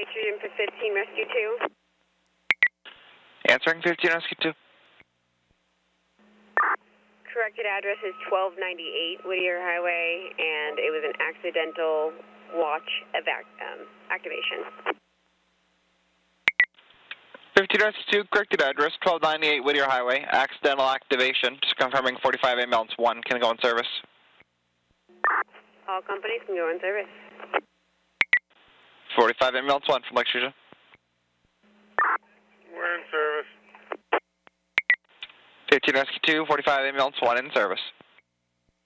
Street for 15 Rescue 2. Answering 15 Rescue 2. Corrected address is 1298 Whittier Highway, and it was an accidental watch activation. 15 Rescue 2, corrected address, 1298 Whittier Highway, accidental activation. Just confirming 45 ambulance 1 can go in service. All companies can go in service. 45 ambulance 1 from Lake Shusha. We're in service. 15 Rescue 2, 45 ambulance 1 in service.